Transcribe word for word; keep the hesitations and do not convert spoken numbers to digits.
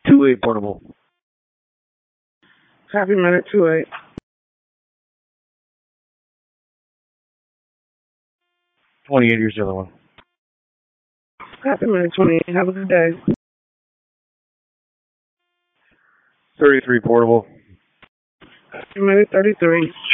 two eight portable. Copy minute two eight. twenty-eight, here's the other one. Copy minute twenty-eight. Have a good day. thirty-three portable. Copy minute thirty-three.